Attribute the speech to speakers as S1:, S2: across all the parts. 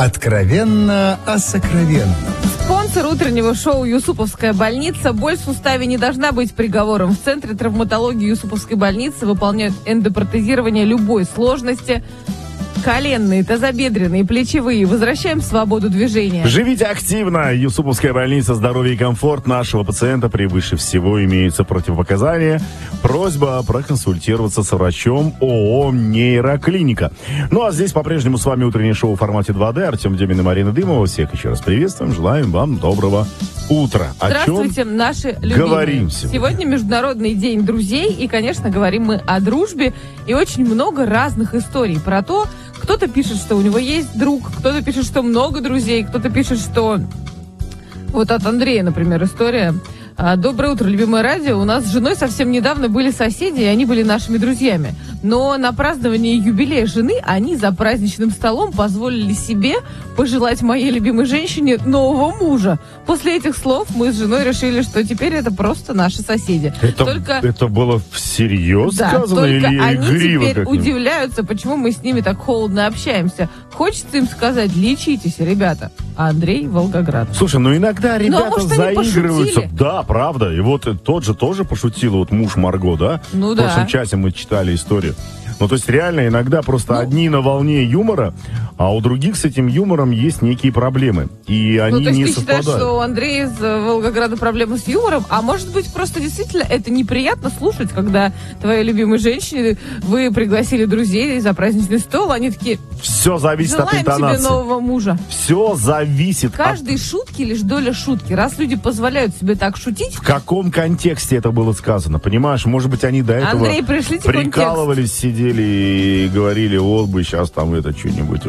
S1: Откровенно о сокровенном.
S2: Спонсор утреннего шоу «Юсуповская больница». Боль в суставе не должна быть приговором. В Центре травматологии Юсуповской больницы выполняют эндопротезирование любой сложности. Коленные, тазобедренные, плечевые. Возвращаем свободу движения.
S3: Живите активно. Юсуповская больница. Здоровье и комфорт нашего пациента превыше всего. Имеются противопоказания. Просьба проконсультироваться с врачом ООО «Нейроклиника». Ну а здесь по-прежнему с вами утреннее шоу в формате 2D. Артем Демин и Марина Дымова. Всех еще раз приветствуем. Желаем вам доброго утра.
S2: Здравствуйте, наши любимые.
S3: Говорим
S2: сегодня Международный день друзей. И, конечно, говорим мы о дружбе. И очень много разных историй про то, кто-то пишет, что у него есть друг, кто-то пишет, что много друзей, кто-то пишет, что... Вот от Андрея, например, история. Доброе утро, любимое радио. У нас с женой совсем недавно были соседи, и они были нашими друзьями. Но на праздновании юбилея жены они за праздничным столом позволили себе пожелать моей любимой женщине нового мужа. После этих слов мы с женой решили, что теперь это просто наши соседи.
S3: Это было всерьез сказано,
S2: только
S3: или
S2: они
S3: игриво
S2: теперь
S3: как-нибудь?
S2: удивляются, почему мы с ними так холодно общаемся. Хочется им сказать: лечитесь, ребята. А Андрей — Волгоград.
S3: Слушай, ну иногда ребята
S2: может, они
S3: заигрываются.
S2: пошутили?
S3: Да, правда. И вот тот же тоже пошутил, вот муж Марго, да?
S2: Ну
S3: В
S2: да.
S3: прошлом часе мы читали историю. Ну, то есть реально иногда просто одни на волне юмора, а у других с этим юмором есть некие проблемы. И они
S2: то есть
S3: не
S2: ты
S3: совпадают.
S2: считаешь, что у Андрея из Волгограда проблемы с юмором? А может быть, просто действительно это неприятно слушать, когда твоей любимой женщине вы пригласили друзей за праздничный стол, они такие:
S3: Все зависит от
S2: желаем тебе
S3: интонации.
S2: нового мужа.
S3: Все зависит
S2: В каждой шутке лишь доля шутки. Раз люди позволяют себе так шутить...
S3: В каком контексте это было сказано, понимаешь? Может быть, они до этого
S2: Андрей, пришлите
S3: прикалывались, сидели и говорили: вот бы сейчас там это что-нибудь.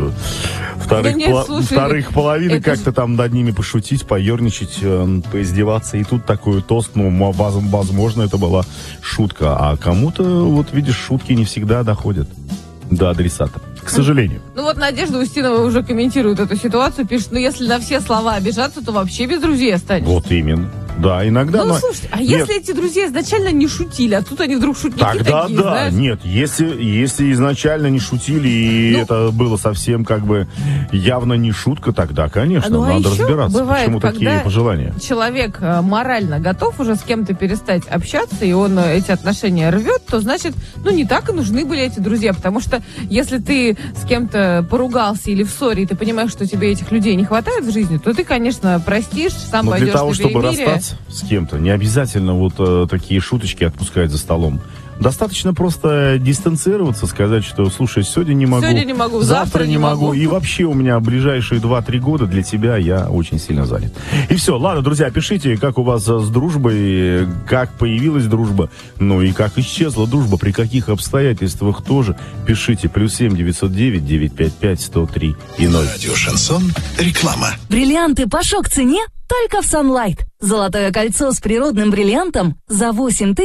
S3: Вторых половины
S2: это
S3: как-то там над ними пошутить, поерничать, поиздеваться. И тут такой тост, ну, возможно, это была шутка. А кому-то, вот видишь, шутки не всегда доходят до адресата. К сожалению.
S2: Ну вот Надежда Устинова уже комментирует эту ситуацию, пишет: ну если на все слова обижаться, то вообще без друзей останешься.
S3: Вот именно. Да, иногда...
S2: Ну, слушайте, а если эти друзья изначально не шутили, а тут они вдруг шутники
S3: тогда
S2: такие,
S3: да,
S2: знаешь?
S3: нет, если изначально не шутили, и это было совсем как бы явно не шутка, тогда, конечно, надо разбираться,
S2: бывает,
S3: почему такие пожелания.
S2: Человек морально готов уже с кем-то перестать общаться, и он эти отношения рвет, то значит, ну не так и нужны были эти друзья, потому что если ты с кем-то поругался или в ссоре, и ты понимаешь, что тебе этих людей не хватает в жизни, то ты, конечно, простишь, сам пойдешь
S3: для того,
S2: на
S3: чтобы
S2: перемирие.
S3: расстаться с кем-то, не обязательно вот такие шуточки отпускать за столом. Достаточно просто дистанцироваться, сказать, что, слушай, сегодня не могу, завтра не могу. И вообще у меня ближайшие 2-3 года для тебя я очень сильно занят. И все. Ладно, друзья, пишите, как у вас с дружбой, как появилась дружба, ну и как исчезла дружба, при каких обстоятельствах тоже. Пишите. +7 909 955 103 и 0.
S1: Радио Шансон. Реклама.
S4: Бриллианты по шок-цене только в Sunlight. Золотое кольцо с природным бриллиантом за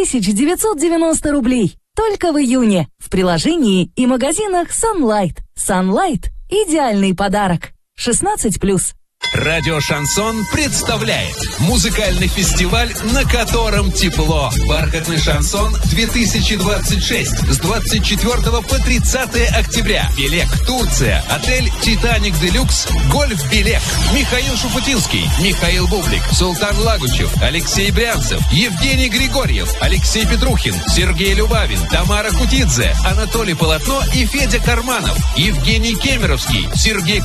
S4: 8990 рублей. Только в июне. В приложении и магазинах Sunlight. Sunlight – идеальный подарок. 16+.
S5: Радио Шансон представляет музыкальный фестиваль, на котором тепло. Бархатный шансон 2026 с 24 по 30 октября. Белек, Турция, отель Титаник Делюкс, Гольф Белек. Михаил Шуфутинский, Михаил Бублик, Султан Лагучев, Алексей Брянцев, Евгений Григорьев, Алексей Петрухин, Сергей Любавин, Тамара Кутидзе, Анатолий Полотно и Федя Карманов, Евгений Кемеровский, Сергей